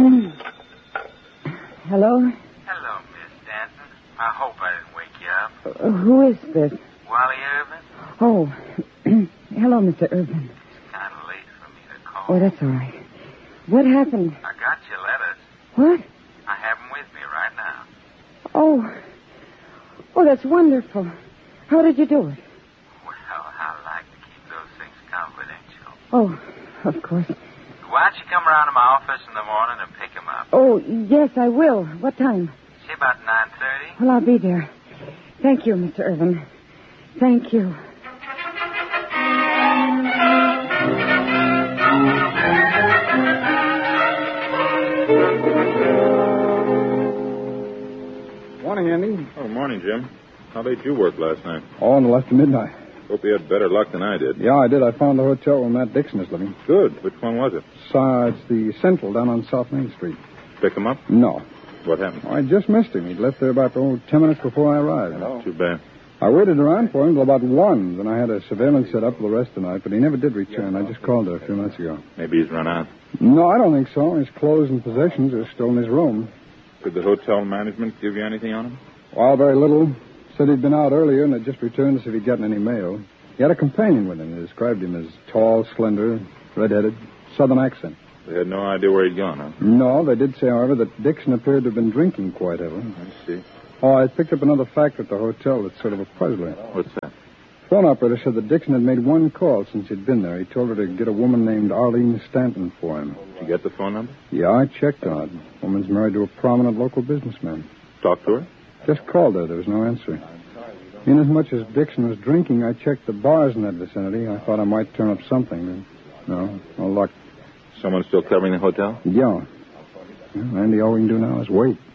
Hello? Hello, Miss Stanton. I hope I didn't wake you up. Who is this? Wally Irvin? Oh, hello, Mr. Irvin. It's kind of late for me to call. Oh, that's all right. What happened? I got your letters. What? I have them with me right now. Oh, that's wonderful. How did you do it? Well, I like to keep those things confidential. Oh, of course. Why don't you come around to my office in the morning and pick them up? Oh, yes, I will. What time? Say about 9:30. Well, I'll be there. Thank you, Mr. Irvin. Thank you. Morning, Andy. Oh, morning, Jim. How late did you work last night? Oh, until after midnight. Hope you had better luck than I did. Yeah, I did. I found the hotel where Matt Dixon is living. Good. Which one was it? It's the Central down on South Main Street. Pick him up? No. What happened? I just missed him. He'd left there about 10 minutes before I arrived. Too bad. I waited around for him till about 1. Then I had a surveillance set up for the rest of the night, but he never did return. I just called her a few minutes ago. Maybe he's run out. No, I don't think so. His clothes and possessions are still in his room. Did the hotel management give you anything on him? Well, very little. Said he'd been out earlier and had just returned to see if he'd gotten any mail. He had a companion with him. They described him as tall, slender, red-headed, southern accent. They had no idea where he'd gone, huh? No, they did say, however, that Dixon appeared to have been drinking quite heavily. I see. Oh, I picked up another fact at the hotel that's sort of a puzzler. What's that? Phone operator said that Dixon had made one call since he'd been there. He told her to get a woman named Arlene Stanton for him. Did you get the phone number? Yeah, I checked on it. The woman's married to a prominent local businessman. Talked to her? Just called her. There was no answer. Inasmuch as Dixon was drinking, I checked the bars in that vicinity. I thought I might turn up something. No luck. Someone still covering the hotel? Yeah. Well, Andy, all we can do now is wait.